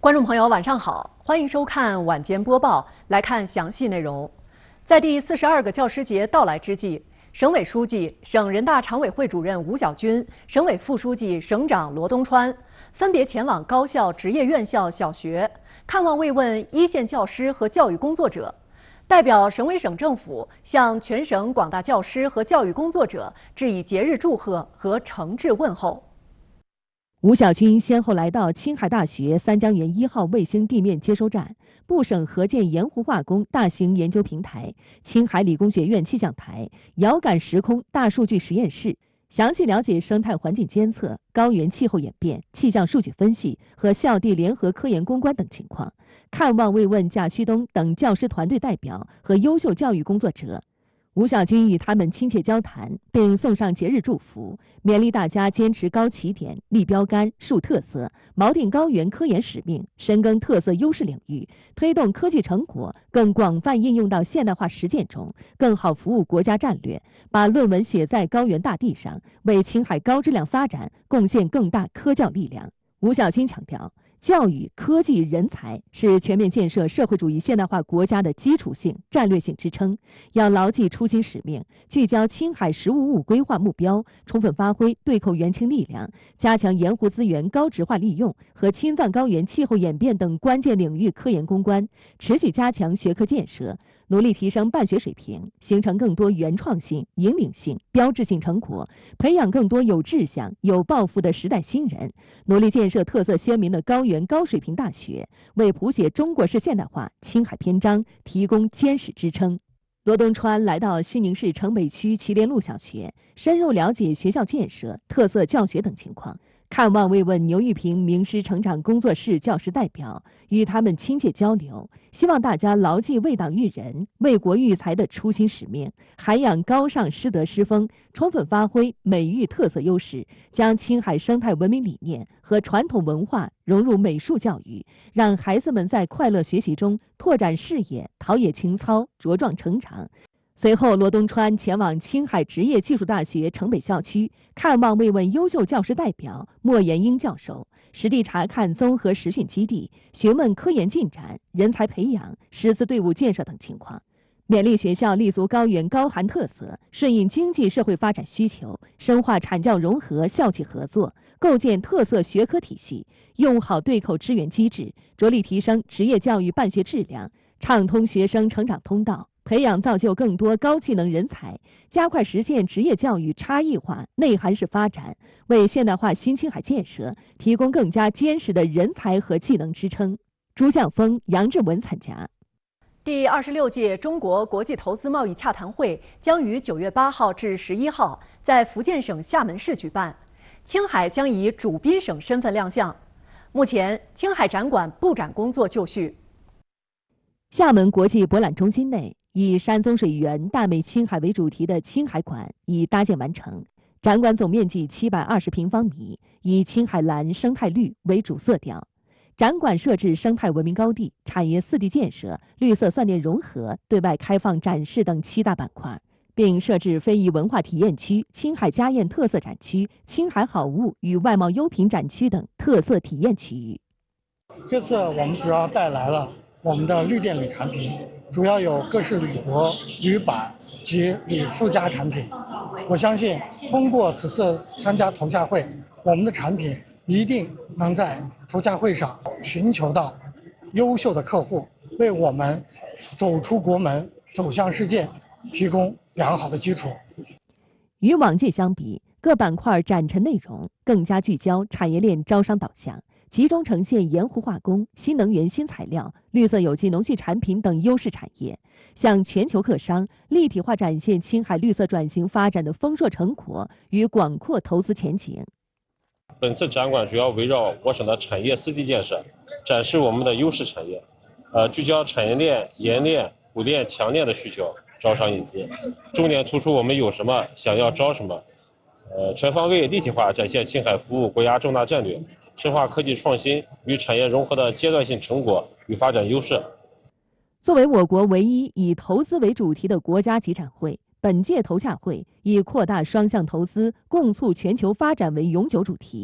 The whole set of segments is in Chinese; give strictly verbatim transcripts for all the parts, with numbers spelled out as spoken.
观众朋友，晚上好，欢迎收看晚间播报。来看详细内容。在第四十二个教师节到来之际，省委书记、省人大常委会主任吴晓军、省委副书记、省长罗东川分别前往高校、职业院校、小学，看望慰问一线教师和教育工作者。代表省委省政府向全省广大教师和教育工作者致以节日祝贺和诚挚问候。 吴晓军先后来到青海大学三江源一号卫星地面接收站、部省合建盐湖化工大型研究平台、青海理工学院气象台、遥感时空大数据实验室，详细了解生态环境监测、高原气候演变、气象数据分析和校地联合科研攻关等情况，看望慰问贾旭东等教师团队代表和优秀教育工作者。吴晓军与他们亲切交谈，并送上节日祝福，勉励大家坚持高起点、立标杆、树特色，锚定高原科研使命，深耕特色优势领域，推动科技成果更广泛应用到现代化实践中，更好服务国家战略，把论文写在高原大地上，为青海高质量发展贡献更大科教力量。吴晓军强调，教育、科技、人才是全面建设社会主义现代化国家的基础性、战略性支撑，要牢记初心使命，聚焦青海“十五五”规划目标，充分发挥对口援青力量，加强盐湖资源高质化利用和青藏高原气候演变等关键领域科研攻关，持续加强学科建设，努力提升办学水平，形成更多原创性、引领性、标志性成果，培养更多有志向、有抱负的时代新人，努力建设特色鲜明的高原高水平大学，为谱写中国式现代化青海篇章提供坚实支撑。罗东川来到西宁市城北区祁连路小学，深入了解学校建设、特色教学等情况，看望慰问牛玉平名师成长工作室教师代表，与他们亲切交流，希望大家牢记为党育人、为国育才的初心使命，涵养高尚师德师风，充分发挥美育特色优势，将青海生态文明理念和传统文化融入美术教育，让孩子们在快乐学习中拓展视野、陶冶情操、茁壮成长。随后，罗东川前往青海职业技术大学城北校区，看望慰问优秀教师代表莫延英教授，实地查看综合实训基地，询问科研进展、人才培养、师资队伍建设等情况，勉励学校立足高原高寒特色，顺应经济社会发展需求，深化产教融合、校企合作，构建特色学科体系，用好对口支援机制，着力提升职业教育办学质量，畅通学生成长通道，培养造就更多高技能人才，加快实现职业教育差异化、内涵式发展，为现代化新青海建设提供更加坚实的人才和技能支撑。朱向峰、杨志文参加。 第二十六届中国国际投资贸易洽谈会将于九月八号至十一号在福建省厦门市举办，青海将以主宾省身份亮相。目前，青海展馆布展工作就绪。 厦门国际博览中心内，以山宗水源、大美青海为主题的青海馆已搭建完成。展馆总面积七百二十平方米，以青海蓝、生态绿为主色调。展馆设置生态文明高地、产业四地建设、绿色算电融合、对外开放展示等七大板块，并设置非遗文化体验区、青海家宴特色展区、青海好物与外贸优品展区等特色体验区域。 这次我们主要带来了我们的绿电铝产品，主要有各式铝箔、铝板及铝附加产品。我相信通过此次参加投洽会，我们的产品一定能在投洽会上寻求到优秀的客户，为我们走出国门、走向世界提供良好的基础。 与往届相比，各板块展陈内容更加聚焦产业链招商导向，集中呈现盐湖化工、新能源新材料、绿色有机农畜产品等优势产业，向全球客商立体化展现青海绿色转型发展的丰硕成果与广阔投资前景。 本次展馆主要围绕我省的产业四地建设，展示我们的优势产业，呃，聚焦产业链、盐链、冶炼、强链的需求，招商引资，重点突出我们有什么，想要招什么，呃，全方位立体化展现青海服务国家重大战略，深化科技创新与产业融合的阶段性成果与发展优势。 作为我国唯一以投资为主题的国家级展会，本届投洽会以扩大双向投资、共促全球发展为永久主题，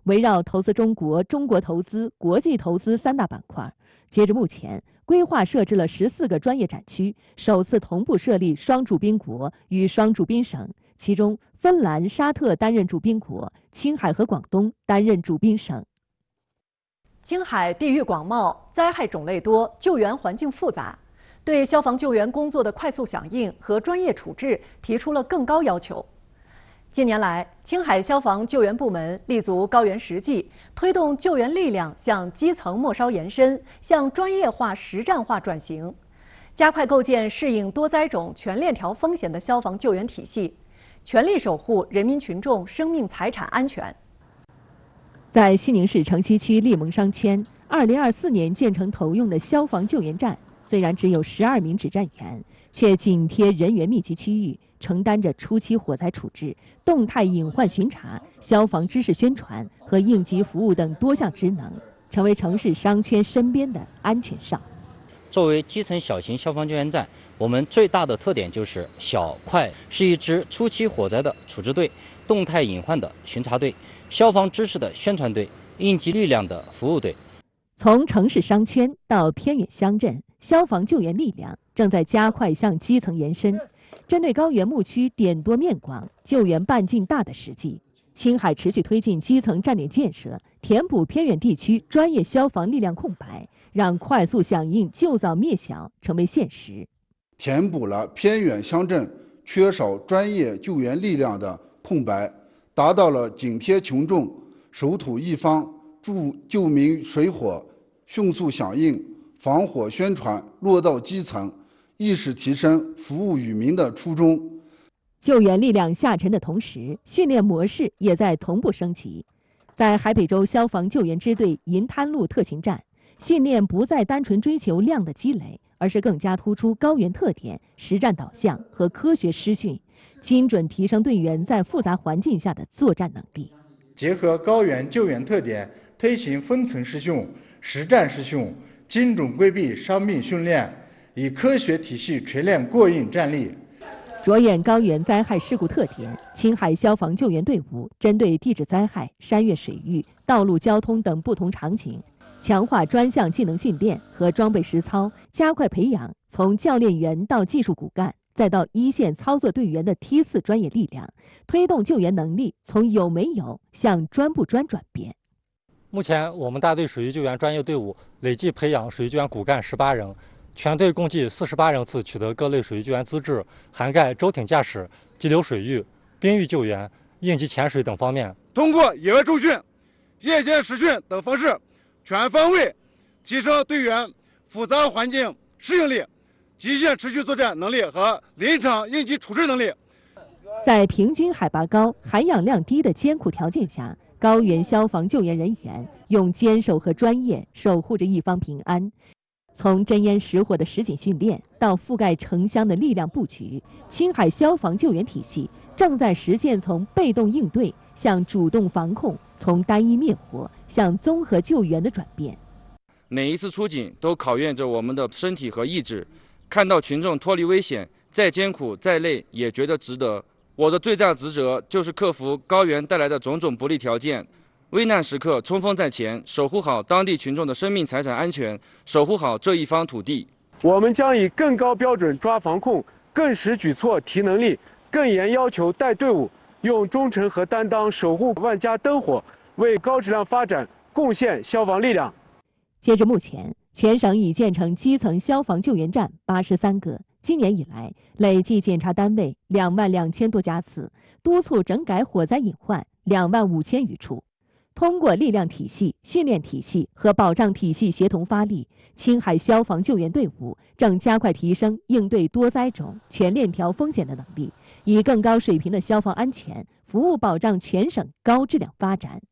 围绕投资中国、中国投资、国际投资三大板块，截至目前，规划设置了十四个专业展区，首次同步设立双主宾国与双主宾省，其中芬兰、沙特担任主宾国，青海和广东担任主宾省。 青海地域广袤，灾害种类多，救援环境复杂，对消防救援工作的快速响应和专业处置提出了更高要求。近年来，青海消防救援部门立足高原实际，推动救援力量向基层末梢延伸，向专业化、实战化转型，加快构建适应多灾种、全链条风险的消防救援体系，全力守护人民群众生命财产安全。 在西宁市城西区利盟商圈，二零二四年建成投用的消防救援站，虽然只有十二名指战员，却紧贴人员密集区域，承担着初期火灾处置、动态隐患巡查、消防知识宣传和应急服务等多项职能，成为城市商圈身边的安全哨。 作为基层小型消防救援站，我们最大的特点就是小快，是一支初期火灾的处置队、动态隐患的巡查队、消防知识的宣传队、应急力量的服务队。 从城市商圈到偏远乡镇，消防救援力量正在加快向基层延伸。针对高原牧区点多面广、救援半径大的实际，青海持续推进基层站点建设，填补偏远地区专业消防力量空白，让快速响应、救早灭小成为现实。 填补了偏远乡镇缺少专业救援力量的空白，达到了紧贴群众、守土一方、助救民水火、迅速响应、防火宣传落到基层，意识提升、服务于民的初衷。 救援力量下沉的同时，训练模式也在同步升级。在海北州消防救援支队银滩路特勤站，训练不再单纯追求量的积累，而是更加突出高原特点、实战导向和科学施训，精准提升队员在复杂环境下的作战能力。 结合高原救援特点，推行分层施训、实战施训，精准规避伤病训练，以科学体系锤炼过硬战力。 着眼高原灾害事故特点，青海消防救援队伍针对地质灾害、山岳水域、道路交通等不同场景，强化专项技能训练和装备实操，加快培养从教练员到技术骨干再到一线操作队员的梯次专业力量，推动救援能力从有没有向专不专转变。 目前，我们大队水域救援专业队伍累计培养水域救援骨干十八人，全队共计四十八人次取得各类水域救援资质，涵盖舟艇驾驶、激流水域、冰域救援、应急潜水等方面。 通过野外驻训、夜间实训等方式，全方位提升队员复杂环境适应力、极限持续作战能力和临场应急处置能力。 在平均海拔高、含氧量低的艰苦条件下，高原消防救援人员用坚守和专业守护着一方平安。从真烟实火的实景训练到覆盖城乡的力量布局，青海消防救援体系正在实现从被动应对向主动防控，从单一灭火向综合救援的转变。 每一次出警都考验着我们的身体和意志，看到群众脱离危险，再艰苦再累也觉得值得。我的最大职责就是克服高原带来的种种不利条件，危难时刻冲锋在前，守护好当地群众的生命财产安全，守护好这一方土地。 我们将以更高标准抓防控，更实举措提能力，更严要求带队伍，用忠诚和担当守护万家灯火，为高质量发展贡献消防力量。 截至目前，全省已建成基层消防救援站八十三个。今年以来，累计检查单位两万两千多家次，督促整改火灾隐患两万五千余处。通过力量体系、训练体系和保障体系协同发力，青海消防救援队伍正加快提升应对多灾种、全链条风险的能力，以更高水平的消防安全服务保障全省高质量发展。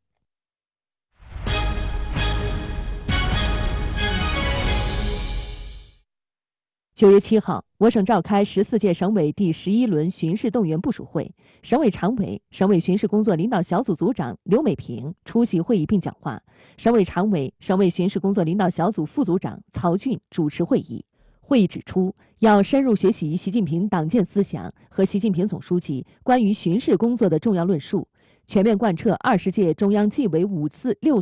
九月七号，我省召开十四届省委第十一轮巡视动员部署会，省委常委、省委巡视工作领导小组组长刘美平出席会议并讲话，省委常委、省委巡视工作领导小组副组长曹俊主持会议。会议指出，要深入学习习近平党建思想和习近平总书记关于巡视工作的重要论述， 全面贯彻二十届中央纪委五次六